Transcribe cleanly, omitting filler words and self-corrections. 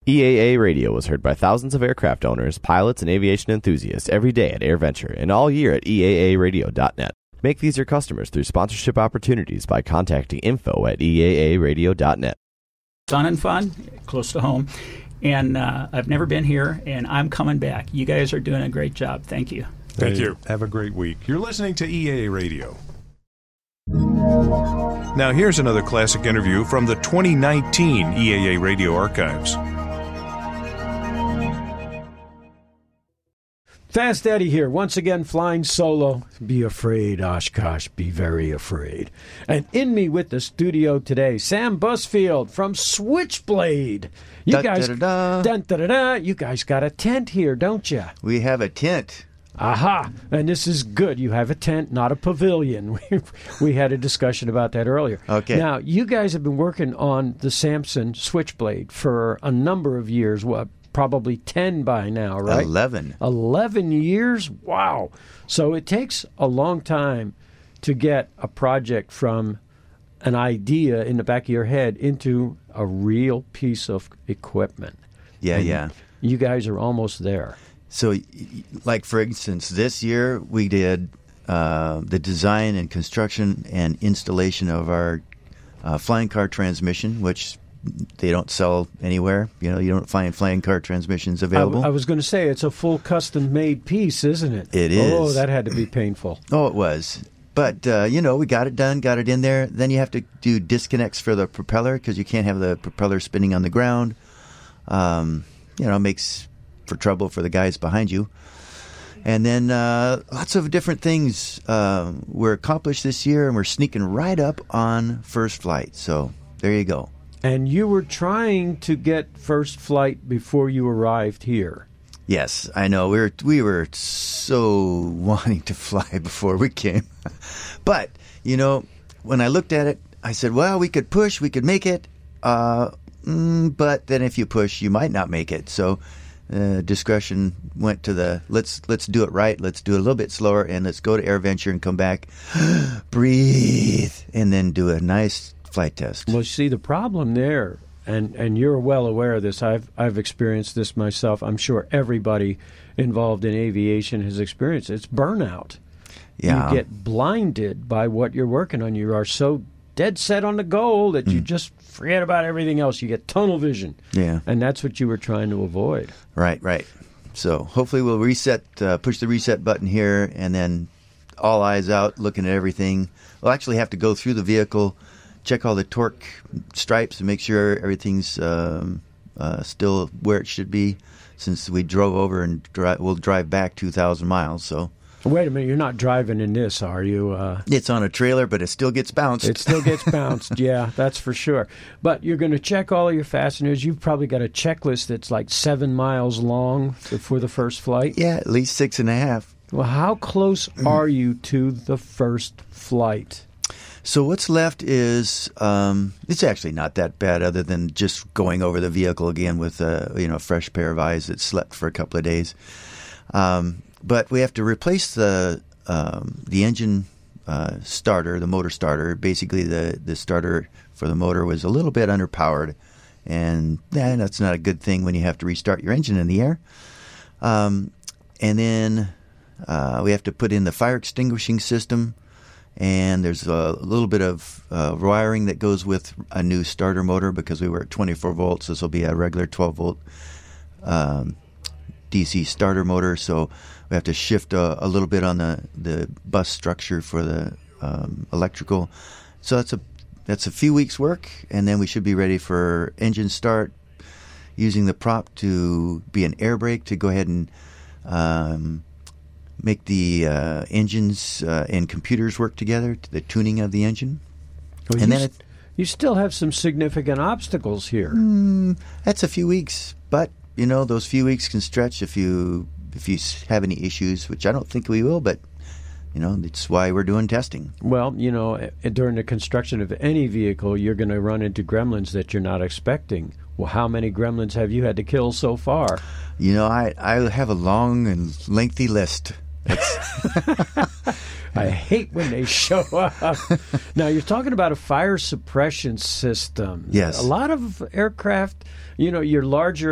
EAA Radio was heard by thousands of aircraft owners, pilots, and aviation enthusiasts every day at AirVenture and all year at EAAradio.net. Make these your customers through sponsorship opportunities by contacting info@EAAradio.net. Sun and fun, close to home. And I've never been here, and I'm coming back. You guys are doing a great job. Thank you. Thank you. Have a great week. You're listening to EAA Radio. Now here's another classic interview from the 2019 EAA Radio archives. Fast Eddie here, once again flying solo. Be afraid, Oshkosh, be very afraid. And in me with the studio today, Sam Busfield from Switchblade. You guys got a tent here, don't you? We have a tent. Aha! And this is good. You have a tent, not a pavilion. We had a discussion about that earlier. Okay. Now, you guys have been working on the Samson Switchblade for a number of years. What? Probably 10 by now, right? 11. 11 years? Wow. So it takes a long time to get a project from an idea in the back of your head into a real piece of equipment. Yeah. You guys are almost there. So, like, for instance, this year we did the design and construction and installation of our flying car transmission, which they don't sell anywhere. You know, you don't find flying car transmissions available. I was going to say, it's a full custom-made piece, isn't it? It is. Oh, that had to be painful. Oh, it was. But, we got it done, got it in there. Then you have to do disconnects for the propeller because you can't have the propeller spinning on the ground. It makes for trouble for the guys behind you. And then lots of different things were accomplished this year, and we're sneaking right up on first flight. So there you go. And you were trying to get first flight before you arrived here. Yes, I know. We were so wanting to fly before we came. But, when I looked at it, I said, well, we could push, we could make it. But then if you push, you might not make it. So discretion went to the let's do it right, let's do it a little bit slower, and let's go to AirVenture and come back, breathe, and then do a nice flight test. Well, see, the problem there, and you're well aware of this, I've experienced this myself, I'm sure everybody involved in aviation has experienced it. It's burnout. Yeah. You get blinded by what you're working on. You are so dead set on the goal that you just forget about everything else. You get tunnel vision. Yeah. And that's what you were trying to avoid. Right. So hopefully we'll push the reset button here, and then all eyes out, looking at everything. We'll actually have to go through the vehicle, check all the torque stripes and make sure everything's still where it should be, since we drove over and we'll drive back 2,000 miles. So wait a minute, you're not driving in this, are you? It's on a trailer, but it still gets bounced. It still gets bounced, yeah, that's for sure. But you're going to check all of your fasteners. You've probably got a checklist that's like 7 miles long for the first flight. Yeah, at least 6.5. Well, how close are you to the first flight? So what's left is it's actually not that bad, other than just going over the vehicle again with a fresh pair of eyes that slept for a couple of days. But we have to replace the engine starter, the motor starter. Basically, the starter for the motor was a little bit underpowered, and that's not a good thing when you have to restart your engine in the air. And then we have to put in the fire extinguishing system. And there's a little bit of wiring that goes with a new starter motor, because we were at 24 volts. This will be a regular 12-volt DC starter motor. So we have to shift a little bit on the bus structure for the electrical. So that's a few weeks' work, and then we should be ready for engine start, using the prop to be an air brake to go ahead and make the engines and computers work together, the tuning of the engine. Well, and you still have some significant obstacles here. That's a few weeks, but those few weeks can stretch if you have any issues, which I don't think we will, but that's why we're doing testing. Well, during the construction of any vehicle, you're going to run into gremlins that you're not expecting. Well, how many gremlins have you had to kill so far? I have a long and lengthy list. I hate when they show up. Now, you're talking about a fire suppression system. Yes. A lot of aircraft, your larger